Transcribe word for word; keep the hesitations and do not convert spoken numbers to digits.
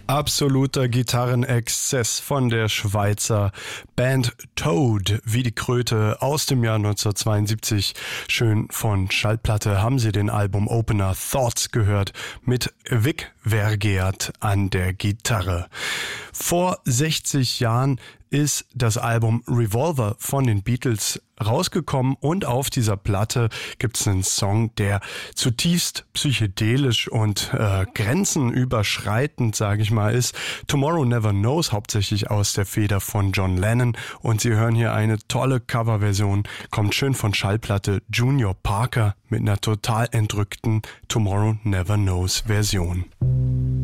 Absoluter Gitarrenexzess von der Schweizer Band Toad, wie die Kröte, aus dem Jahr neunzehnhundertzweiundsiebzig. Schön von Schallplatte haben Sie den Album-Opener Thoughts gehört mit Vic Vergeat an der Gitarre. Vor sechzig Jahren ist das Album Revolver von den Beatles rausgekommen und auf dieser Platte gibt es einen Song, der zutiefst psychedelisch und äh, grenzenüberschreitend, sage ich mal, ist. Tomorrow Never Knows, hauptsächlich aus der Feder von John Lennon, und Sie hören hier eine tolle Coverversion, kommt schön von Schallplatte Junior Parker mit einer total entrückten Tomorrow Never Knows Version.